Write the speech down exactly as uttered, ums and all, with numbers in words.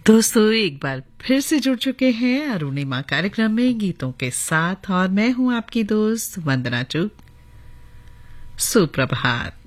दोस्तों एक बार फिर से जुड़ चुके हैं अरुणिमा कार्यक्रम में गीतों के साथ और मैं हूं आपकी दोस्त वंदना चुग। सुप्रभात।